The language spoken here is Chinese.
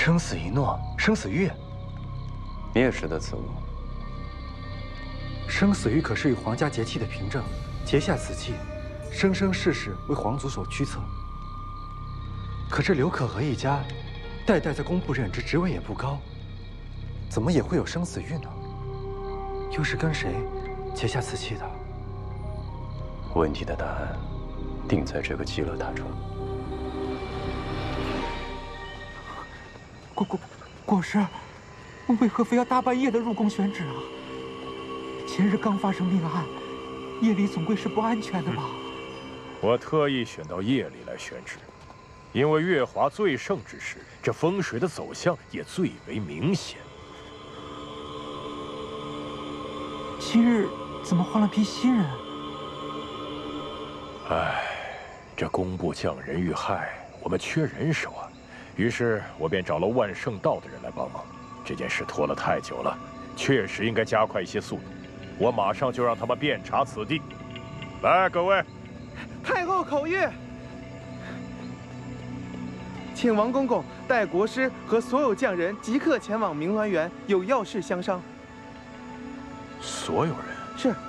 生死一诺，生死玉。 你也识得此物？ 生死玉可是与皇家节气的凭证，结下此契，生生世世为皇族所驱策。可这刘可和一家，代代在工部任职，职位也不高，怎么也会有生死玉呢？又是跟谁结下此契的？ 问题的答案定在这个极乐塔中。 国师，为何非要大半夜的入宫选旨啊？前日刚发生命案，夜里总归是不安全的吧？ 我特意选到夜里来选旨，因为月华最盛之时，这风水的走向也最为明显。 今日怎么换了批新人？ 唉，这工部匠人遇害，我们缺人手啊。于是我便找了万圣道的人来帮忙。这件事拖了太久了，确实应该加快一些速度。我马上就让他们遍查此地。来，各位， 太后口谕，请王公公带国师和所有匠人即刻前往明銮园，有要事相商。 所有人是。